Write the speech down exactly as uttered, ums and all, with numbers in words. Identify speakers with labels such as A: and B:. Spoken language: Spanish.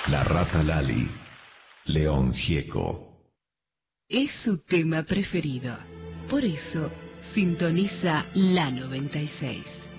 A: La Rata Lali, León Gieco.
B: Es su tema preferido. Por eso sintoniza la noventa y seis.